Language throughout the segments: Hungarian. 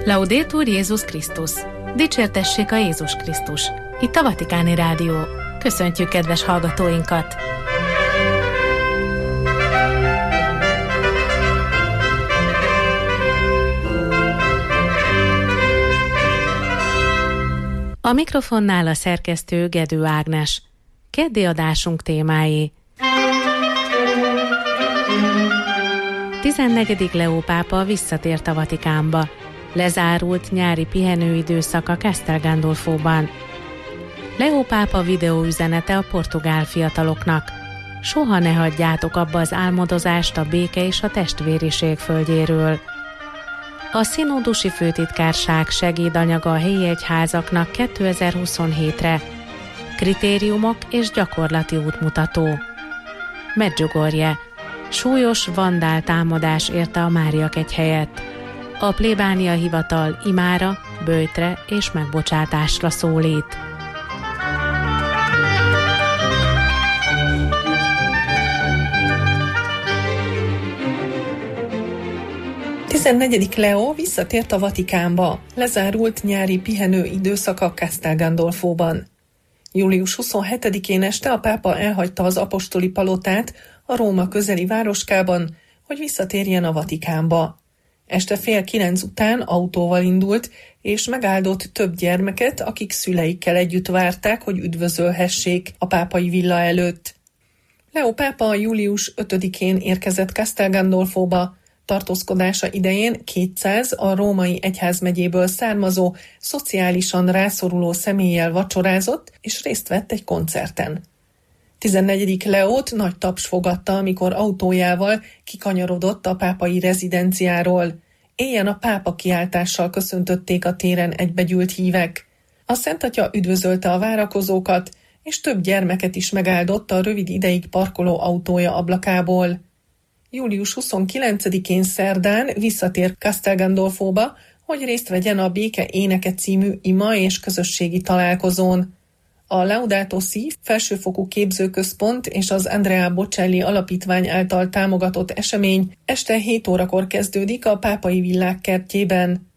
Laudetur Jézus Krisztus! Dicsértessék a Jézus Krisztus! Itt a Vatikáni Rádió. Köszöntjük kedves hallgatóinkat! A mikrofonnál a szerkesztő Gedő Ágnes. Keddi adásunk témái: 14. Leó pápa visszatért a Vatikánba. Lezárult nyári pihenőidőszak a Castel Gandolfóban. Leó pápa videóüzenete a portugál fiataloknak: soha ne hagyjátok abba az álmodozást a béke és a testvériség földjéről. A Szinódusi Főtitkárság segédanyaga a helyi egyházaknak 2027-re. Kritériumok és gyakorlati útmutató. Medjugorje. Súlyos vandál támadás érte a Máriakegyhelyet. A plébánia hivatal imára, böjtre és megbocsátásra szólít. Negyedik Leó visszatért a Vatikánba. Lezárult nyári pihenő időszaka Castel Gandolfóban. Július 27-én este a pápa elhagyta az apostoli palotát a Róma közeli városkában, hogy visszatérjen a Vatikánba. Este 8:30 után autóval indult, és megáldott több gyermeket, akik szüleikkel együtt várták, hogy üdvözölhessék a pápai villa előtt. Leó pápa július 5-én érkezett Castel Gandolfóba. Tartózkodása idején 200 a római egyházmegyéből származó, szociálisan rászoruló személlyel vacsorázott, és részt vett egy koncerten. 14. Leót nagy taps fogadta, amikor autójával kikanyarodott a pápai rezidenciáról. Éljen a pápa kiáltással köszöntötték a téren egybegyűlt hívek. A Szentatya üdvözölte a várakozókat, és több gyermeket is megáldott a rövid ideig parkoló autója ablakából. Július 29-én szerdán visszatér Castel Gandolfóba, hogy részt vegyen a Béke éneke című ima és közösségi találkozón. A Laudato Si felsőfokú képzőközpont és az Andrea Bocelli alapítvány által támogatott esemény este 7 órakor kezdődik a pápai villák kertjében.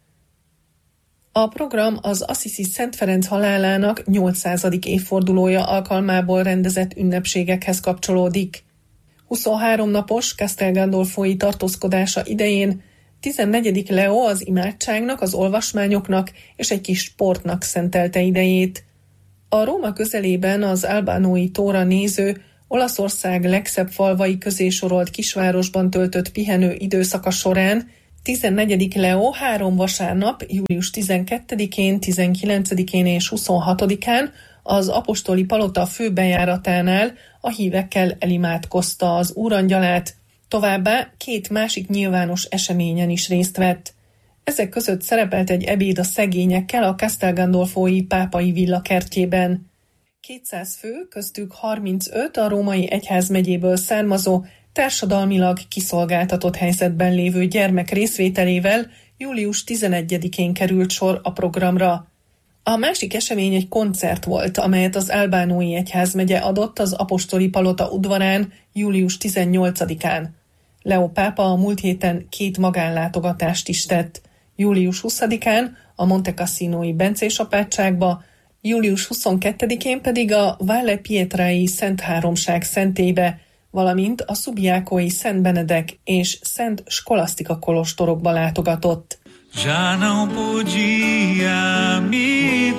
A program az Assisi Szent Ferenc halálának 800. évfordulója alkalmából rendezett ünnepségekhez kapcsolódik. 23 napos Castel Gandolfói tartózkodása idején 14. Leó az imádságnak, az olvasmányoknak és egy kis sportnak szentelte idejét. A Róma közelében az Albánói tóra néző, Olaszország legszebb falvai közé sorolt kisvárosban töltött pihenő időszaka során 14. Leó 3 vasárnap, július 12-én, 19-én és 26-án az apostoli palota főbejáratánál a hívekkel elimádkozta az úrangyalát, továbbá 2 másik nyilvános eseményen is részt vett. Ezek között szerepelt egy ebéd a szegényekkel a Castel Gandolfói pápai villa kertjében. 200 fő, köztük 35 a római egyházmegyéből származó, társadalmilag kiszolgáltatott helyzetben lévő gyermek részvételével július 11-én került sor a programra. A másik esemény egy koncert volt, amelyet az Albánói egyházmegye adott az apostoli palota udvarán július 18-án. Leó pápa a múlt héten 2 magánlátogatást is tett. Július 20-án a Monte Cassinoi bencés apátságba, július 22-én pedig a Valle Pietrai Szent Háromság szentélybe, valamint a Subiacói Szent Benedek és Szent Skolasztika kolostorokba látogatott. Já não podia me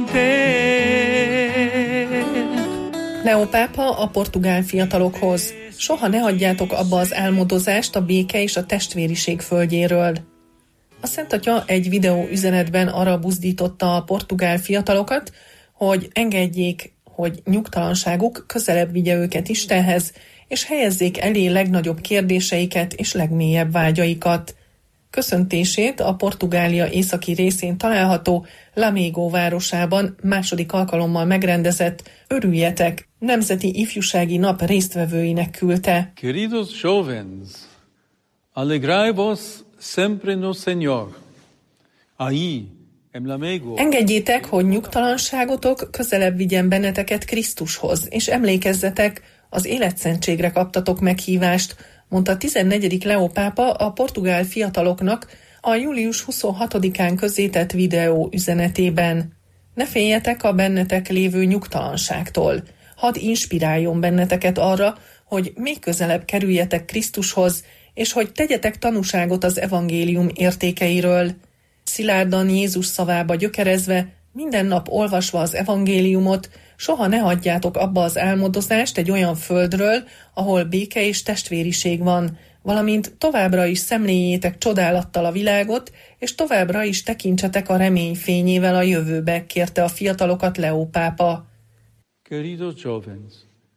conter. Leó pápa a portugál fiatalokhoz: soha ne hagyjátok abba az álmodozást a béke és a testvériség földjéről. A Szentatya egy videó üzenetben arra buzdította a portugál fiatalokat, hogy engedjék, hogy nyugtalanságuk közelebb vigye őket Istenhez, és helyezzék elé legnagyobb kérdéseiket és legmélyebb vágyaikat. Köszöntését a Portugália északi részén található Lamego városában második alkalommal megrendezett Örüljetek! Nemzeti Ifjúsági Nap résztvevőinek küldte. Queridos jovens, alegrai-vos sempre no Señor. Ahí, en Lamego. Engedjétek, hogy nyugtalanságotok közelebb vigyen benneteket Krisztushoz, és emlékezzetek, az életszentségre kaptatok meghívást, mondta 14. Leó pápa a portugál fiataloknak a július 26-án közzétett videó üzenetében. Ne féljetek a bennetek lévő nyugtalanságtól. Hadd inspiráljon benneteket arra, hogy még közelebb kerüljetek Krisztushoz, és hogy tegyetek tanúságot az evangélium értékeiről. Szilárdan Jézus szavába gyökerezve, minden nap olvasva az evangéliumot, soha ne hagyjátok abba az álmodozást egy olyan földről, ahol béke és testvériség van, valamint továbbra is szemléljétek csodálattal a világot, és továbbra is tekintsetek a remény fényével a jövőbe, kérte a fiatalokat Leó pápa. Queridos jóvenes,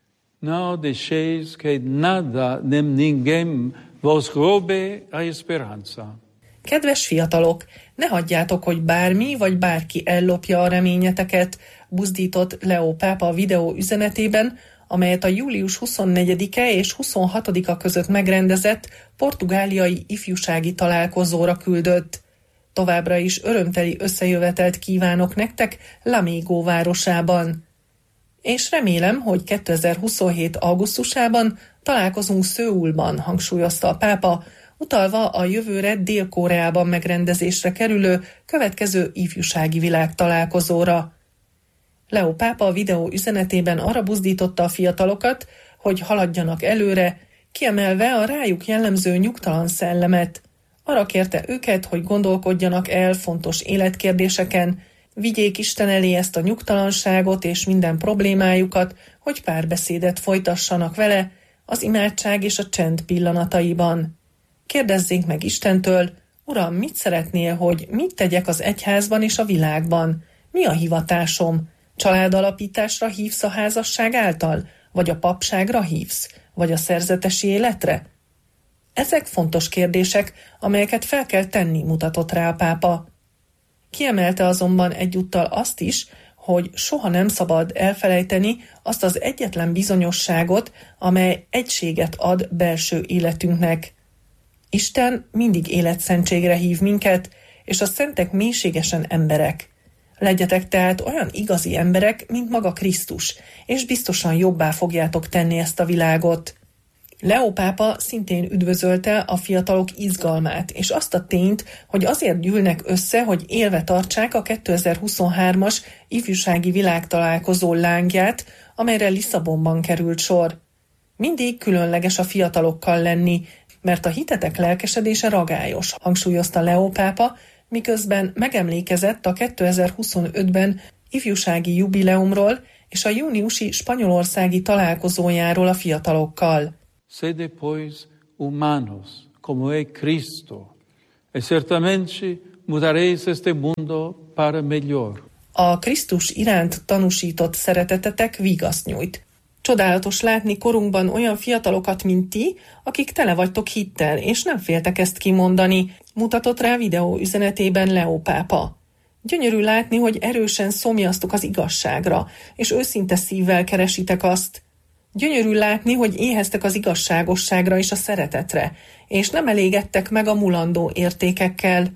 no deixéis que nada nem ninguém vos robe a esperanza. Kedves fiatalok, ne hagyjátok, hogy bármi vagy bárki ellopja a reményeteket, buzdított Leó pápa a videó üzenetében, amelyet a július 24-e és 26-a között megrendezett portugáliai ifjúsági találkozóra küldött. Továbbra is örömteli összejövetelt kívánok nektek Lamego városában. És remélem, hogy 2027. augusztusában találkozunk Szöulban, hangsúlyozta a pápa, utalva a jövőre Dél-Koreában megrendezésre kerülő következő ifjúsági világtalálkozóra. Leó pápa a videó üzenetében arra buzdította a fiatalokat, hogy haladjanak előre, kiemelve a rájuk jellemző nyugtalan szellemet. Arra kérte őket, hogy gondolkodjanak el fontos életkérdéseken, vigyék Isten elé ezt a nyugtalanságot és minden problémájukat, hogy párbeszédet folytassanak vele az imádság és a csend pillanataiban. Kérdezzék meg Istentől, Uram, mit szeretnél, hogy mit tegyek az egyházban és a világban? Mi a hivatásom? Családalapításra hívsz a házasság által? Vagy a papságra hívsz? Vagy a szerzetesi életre? Ezek fontos kérdések, amelyeket fel kell tenni, mutatott rá a pápa. Kiemelte azonban egyúttal azt is, hogy soha nem szabad elfelejteni azt az egyetlen bizonyosságot, amely egységet ad belső életünknek. Isten mindig életszentségre hív minket, és a szentek mélységesen emberek. Legyetek tehát olyan igazi emberek, mint maga Krisztus, és biztosan jobbá fogjátok tenni ezt a világot. Leó pápa szintén üdvözölte a fiatalok izgalmát, és azt a tényt, hogy azért gyűlnek össze, hogy élve tartsák a 2023-as ifjúsági világtalálkozó lángját, amelyre Lisszabonban került sor. Mindig különleges a fiatalokkal lenni, mert a hitetek lelkesedése ragályos, hangsúlyozta Leó pápa, miközben megemlékezett a 2025-ben ifjúsági jubileumról és a júniusi spanyolországi találkozójáról a fiatalokkal. Sede pues humanos, como es Cristo, e certamente mudaréis este mundo para mejor. A Krisztus iránt tanúsított szeretetetek vigaszt nyújt. Csodálatos látni korunkban olyan fiatalokat, mint ti, akik tele vagytok hittel, és nem féltek ezt kimondani, mutatott rá videó üzenetében Leó pápa. Gyönyörű látni, hogy erősen szomjaztok az igazságra, és őszinte szívvel keresitek azt. Gyönyörű látni, hogy éheztek az igazságosságra és a szeretetre, és nem elégedtek meg a mulandó értékekkel.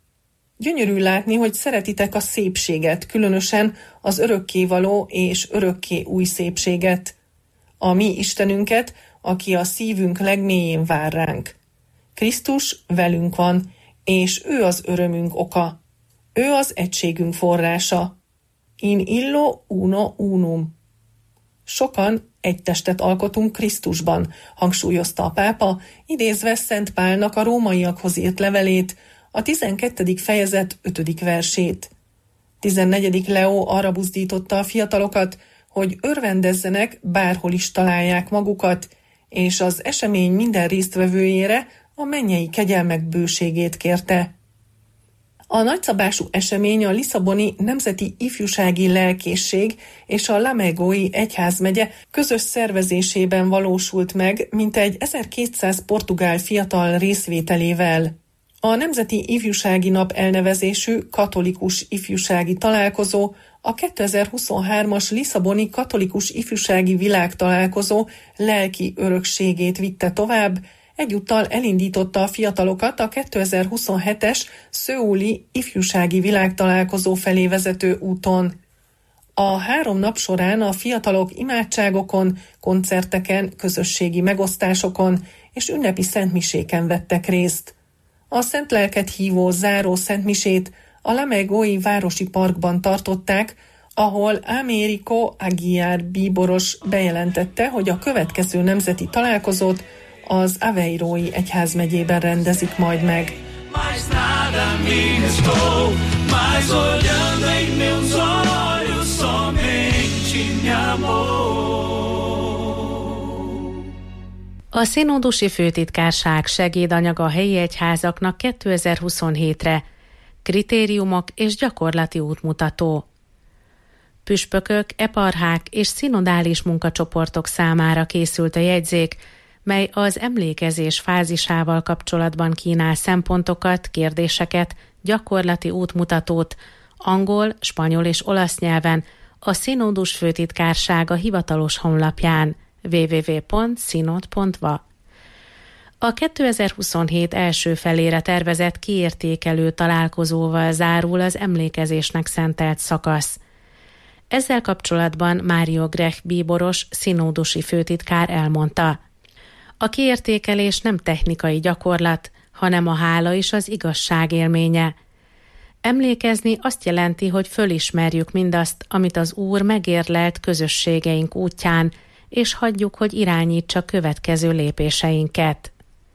Gyönyörű látni, hogy szeretitek a szépséget, különösen az örökkévaló és örökké új szépséget. A mi Istenünket, aki a szívünk legmélyén vár ránk. Krisztus velünk van, és ő az örömünk oka. Ő az egységünk forrása. In illo uno unum. Sokan egy testet alkotunk Krisztusban, hangsúlyozta a pápa, idézve Szent Pálnak a rómaiakhoz írt levelét, a 12. fejezet 5. versét. 14. Leó arra buzdította a fiatalokat, hogy örvendezzenek, bárhol is találják magukat, és az esemény minden résztvevőjére a mennyei kegyelmek bőségét kérte. A nagyszabású esemény a Lisszaboni Nemzeti Ifjúsági Lelkészség és a Lamegói egyházmegye közös szervezésében valósult meg, mintegy 1200 portugál fiatal részvételével. A Nemzeti Ifjúsági Nap elnevezésű katolikus ifjúsági találkozó a 2023-as Lisszaboni katolikus ifjúsági világtalálkozó lelki örökségét vitte tovább, egyúttal elindította a fiatalokat a 2027-es szöuli ifjúsági világtalálkozó felé vezető úton. A 3 nap során a fiatalok imádságokon, koncerteken, közösségi megosztásokon és ünnepi szentmiséken vettek részt. A Szent Lelket hívó záró szentmisét a Lamegói városi parkban tartották, ahol Américo Aguiar bíboros bejelentette, hogy a következő nemzeti találkozót az Aveirói egyházmegyében rendezik majd meg. A Színódusi Főtitkárság segédanyaga a helyi egyházaknak 2027-re, kritériumok és gyakorlati útmutató. Püspökök, eparchák és szinodális munkacsoportok számára készült a jegyzék, mely az emlékezés fázisával kapcsolatban kínál szempontokat, kérdéseket, gyakorlati útmutatót angol, spanyol és olasz nyelven a Színódus Főtitkársága hivatalos honlapján www.synod.va. A 2027 első felére tervezett kiértékelő találkozóval zárul az emlékezésnek szentelt szakasz. Ezzel kapcsolatban Mário Grech bíboros színódusi főtitkár elmondta: a kiértékelés nem technikai gyakorlat, hanem a hála és az igazság élménye. Emlékezni azt jelenti, hogy fölismerjük mindazt, amit az Úr megérlelt közösségeink útján, és hagyjuk, hogy irányítsa következő lépéseinket.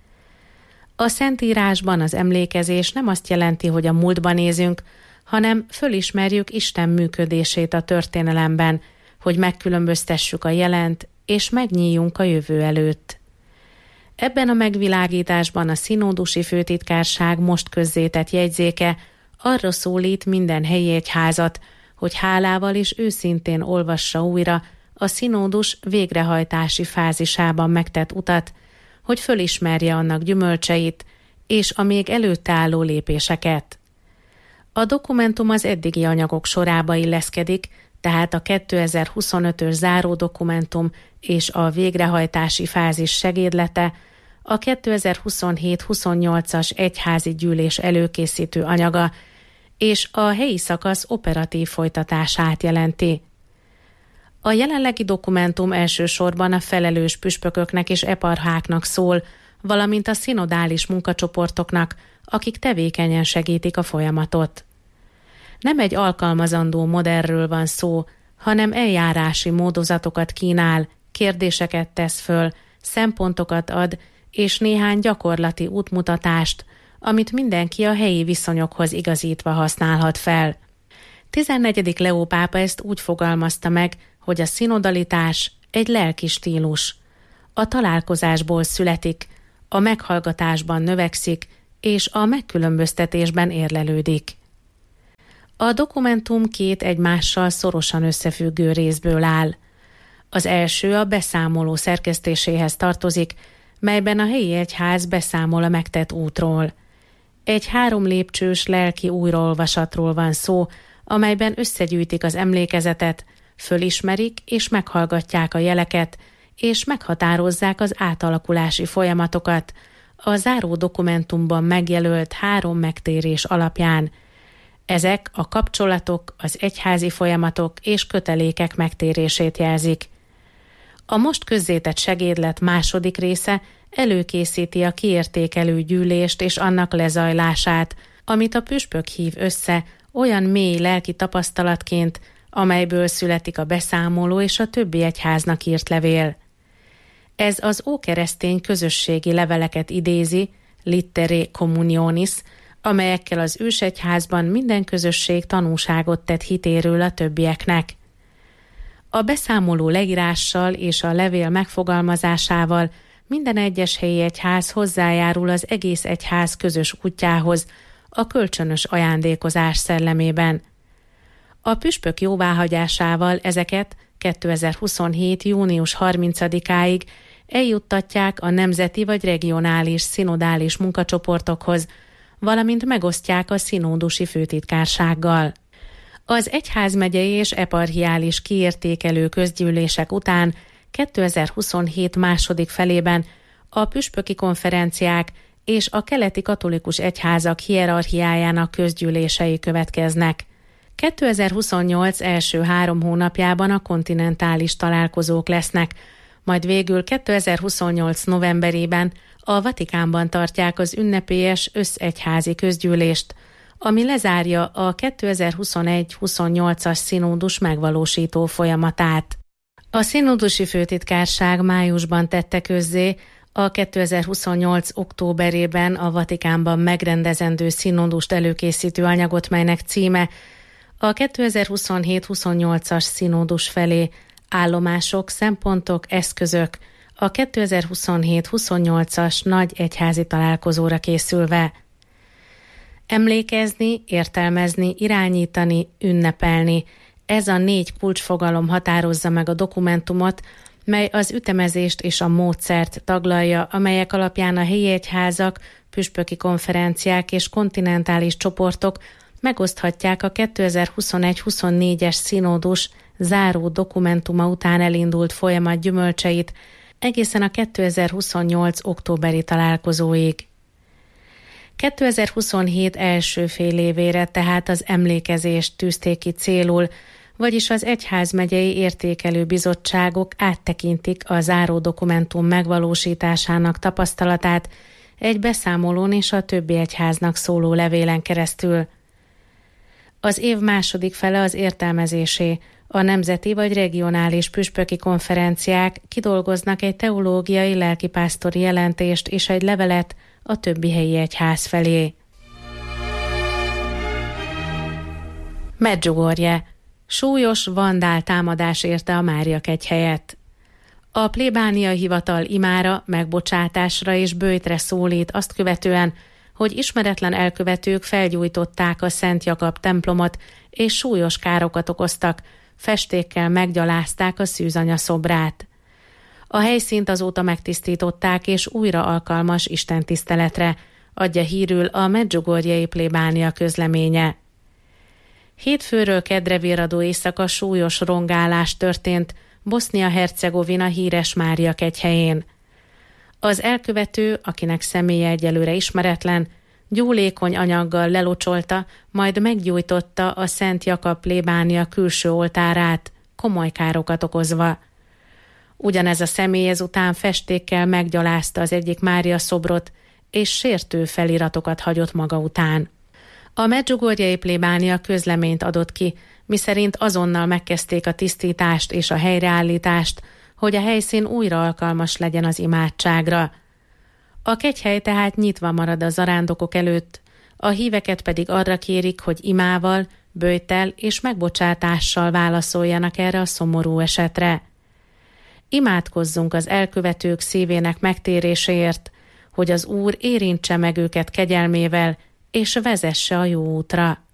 A Szentírásban az emlékezés nem azt jelenti, hogy a múltba nézünk, hanem fölismerjük Isten működését a történelemben, hogy megkülönböztessük a jelent, és megnyíljunk a jövő előtt. Ebben a megvilágításban a Színódusi Főtitkárság most közzétett jegyzéke arra szólít minden helyi egyházat, hogy hálával és őszintén olvassa újra a színódus végrehajtási fázisában megtett utat, hogy fölismerje annak gyümölcseit és a még előtte álló lépéseket. A dokumentum az eddigi anyagok sorába illeszkedik, tehát a 2025-ös záró dokumentum és a végrehajtási fázis segédlete, a 2027-28-as egyházi gyűlés előkészítő anyaga és a helyi szakasz operatív folytatását jelenti. A jelenlegi dokumentum elsősorban a felelős püspököknek és eparcháknak szól, valamint a szinodális munkacsoportoknak, akik tevékenyen segítik a folyamatot. Nem egy alkalmazandó modellről van szó, hanem eljárási módozatokat kínál, kérdéseket tesz föl, szempontokat ad, és néhány gyakorlati útmutatást, amit mindenki a helyi viszonyokhoz igazítva használhat fel. 14. Leó pápa ezt úgy fogalmazta meg, hogy a szinodalitás egy lelki stílus. A találkozásból születik, a meghallgatásban növekszik, és a megkülönböztetésben érlelődik. A dokumentum két egymással szorosan összefüggő részből áll. Az első a beszámoló szerkesztéséhez tartozik, melyben a helyi egyház beszámol a megtett útról. Egy 3 lépcsős lelki újraolvasatról van szó, amelyben összegyűjtik az emlékezetet, fölismerik és meghallgatják a jeleket, és meghatározzák az átalakulási folyamatokat a záró dokumentumban megjelölt 3 megtérés alapján. Ezek a kapcsolatok, az egyházi folyamatok és kötelékek megtérését jelzik. A most közzétett segédlet második része előkészíti a kiértékelő gyűlést és annak lezajlását, amit a püspök hív össze olyan mély lelki tapasztalatként, amelyből születik a beszámoló és a többi egyháznak írt levél. Ez az ókeresztény közösségi leveleket idézi, Litterae Communionis, amelyekkel az ősegyházban minden közösség tanúságot tett hitéről a többieknek. A beszámoló leírással és a levél megfogalmazásával minden egyes helyi egyház hozzájárul az egész egyház közös útjához, a kölcsönös ajándékozás szellemében. A püspök jóváhagyásával ezeket 2027. június 30-áig eljuttatják a nemzeti vagy regionális szinodális munkacsoportokhoz, valamint megosztják a színódusi főtitkársággal. Az egyházmegyei és eparchiális kiértékelő közgyűlések után 2027 második felében a püspöki konferenciák és a keleti katolikus egyházak hierarchiájának közgyűlései következnek. 2028 első 3 hónapjában a kontinentális találkozók lesznek, majd végül 2028. novemberében a Vatikánban tartják az ünnepélyes összegyházi közgyűlést, ami lezárja a 2021-28-as színódus megvalósító folyamatát. A színódusi főtitkárság májusban tette közzé a 2028. októberében a Vatikánban megrendezendő színódust előkészítő anyagot, melynek címe a 2027-28-as színódus felé állomások, szempontok, eszközök a 2027-28-as nagy egyházi találkozóra készülve. Emlékezni, értelmezni, irányítani, ünnepelni. Ez a 4 kulcsfogalom határozza meg a dokumentumot, mely az ütemezést és a módszert taglalja, amelyek alapján a helyi egyházak, püspöki konferenciák és kontinentális csoportok megoszthatják a 2021-24-es színódus záró dokumentuma után elindult folyamat gyümölcseit egészen a 2028. októberi találkozóig. 2027 első fél évére tehát az emlékezést tűzték ki célul, vagyis az egyházmegyei értékelő bizottságok áttekintik a záró dokumentum megvalósításának tapasztalatát egy beszámolón és a többi egyháznak szóló levélen keresztül. Az év második fele az értelmezésé. A nemzeti vagy regionális püspöki konferenciák kidolgoznak egy teológiai lelkipásztori jelentést és egy levelet a többi helyi egyház felé. Medjugorje. Súlyos vandál támadás érte a Máriakegyhelyet. A plébánia hivatal imára, megbocsátásra és böjtre szólít azt követően, hogy ismeretlen elkövetők felgyújtották a Szent Jakab templomot és súlyos károkat okoztak, festékkel meggyalázták a szűzanya szobrát. A helyszínt azóta megtisztították és újra alkalmas istentiszteletre, adja hírül a Medjugorjei plébánia közleménye. Hétfőről keddre virradó éjszaka súlyos rongálás történt Bosznia-Hercegovina híres Máriakegyhelyén. Az elkövető, akinek személye egyelőre ismeretlen, gyúlékony anyaggal lelocsolta, majd meggyújtotta a Szent Jakab plébánia külső oltárát, komoly károkat okozva. Ugyanez a személy ezután festékkel meggyalázta az egyik Mária szobrot, és sértő feliratokat hagyott maga után. A Medjugorjei plébánia közleményt adott ki, miszerint azonnal megkezdték a tisztítást és a helyreállítást, hogy a helyszín újra alkalmas legyen az imádságra. A kegyhely tehát nyitva marad a zarándokok előtt, a híveket pedig arra kérik, hogy imával, böjttel és megbocsátással válaszoljanak erre a szomorú esetre. Imádkozzunk az elkövetők szívének megtéréséért, hogy az Úr érintse meg őket kegyelmével, és vezesse a jó útra.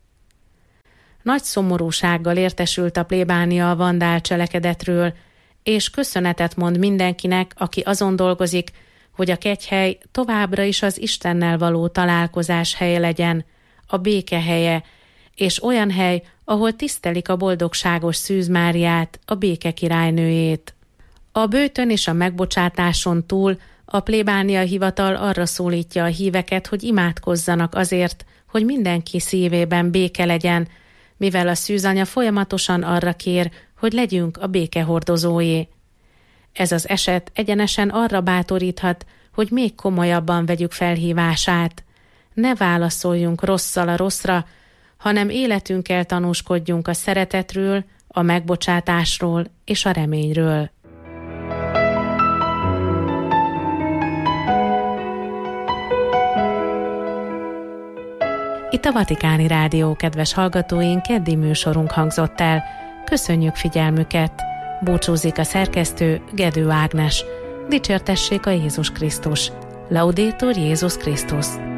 Nagy szomorúsággal értesült a plébánia a vandál cselekedetről, és köszönetet mond mindenkinek, aki azon dolgozik, hogy a kegyhely továbbra is az Istennel való találkozás helye legyen, a béke helye, és olyan hely, ahol tisztelik a boldogságos Szűz Máriát, a béke királynőjét. A böjtön és a megbocsátáson túl a plébánia hivatal arra szólítja a híveket, hogy imádkozzanak azért, hogy mindenki szívében béke legyen, mivel a szűzanya folyamatosan arra kér, hogy legyünk a béke hordozói. Ez az eset egyenesen arra bátoríthat, hogy még komolyabban vegyük felhívását. Ne válaszoljunk rosszal a rosszra, hanem életünkkel tanúskodjunk a szeretetről, a megbocsátásról és a reményről. Itt a Vatikáni Rádió, kedves hallgatóink, keddi műsorunk hangzott el. Köszönjük figyelmüket! Búcsúzik a szerkesztő, Gedő Ágnes. Dicsértessék a Jézus Krisztus! Laudetur Jézus Krisztus!